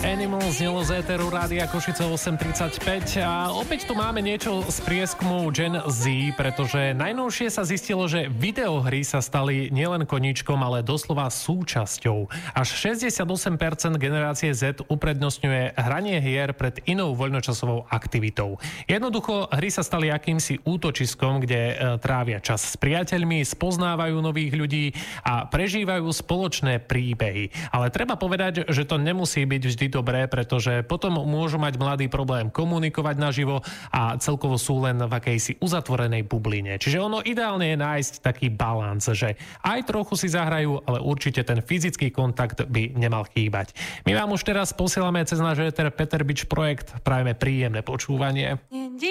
Animals znelo z éteru Rádia Košice 8.35 a opäť tu máme niečo z prieskumu Gen Z, pretože najnovšie sa zistilo, že videohry sa stali nielen koníčkom, ale doslova súčasťou. Až 68% generácie Z uprednostňuje hranie hier pred inou voľnočasovou aktivitou. Jednoducho, hry sa stali akýmsi útočiskom, kde trávia čas s priateľmi, spoznávajú nových ľudí a prežívajú spoločné príbehy. Ale treba povedať, že to nemusí byť vždy dobré, pretože potom môžu mať mladý problém komunikovať naživo a celkovo sú len v akejsi uzatvorenej bubline. Čiže ono ideálne je nájsť taký balans, že aj trochu si zahrajú, ale určite ten fyzický kontakt by nemal chýbať. My vám už teraz posielame cez náš éter Peter Bič projekt, prajeme príjemné počúvanie.